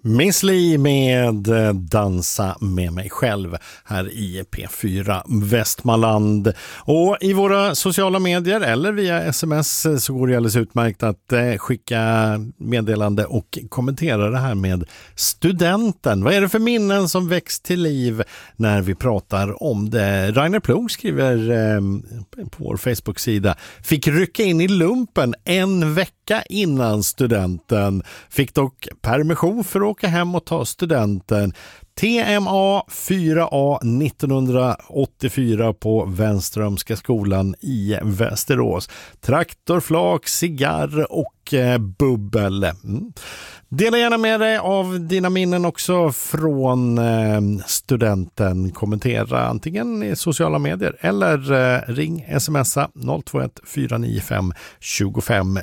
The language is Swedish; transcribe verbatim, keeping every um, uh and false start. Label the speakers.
Speaker 1: Miss Li med Dansa med mig själv här i P fyra Västmanland. Och i våra sociala medier eller via sms så går det alldeles utmärkt att skicka meddelande och kommentera det här med studenten. Vad är det för minnen som väcks till liv när vi pratar om det? Rainer Plog skriver på vår Facebook-sida: fick rycka in i lumpen en vecka innan studenten. Fick dock permission för att åka hem och ta studenten. T M A fyra A nittonhundraåttiofyra på Vänströmska skolan i Västerås. Traktorflak, cigarr och eh, bubbel. Mm. Dela gärna med dig av dina minnen också från eh, studenten. Kommentera antingen i sociala medier eller eh, ring smsa noll två ett fyra nio fem två fem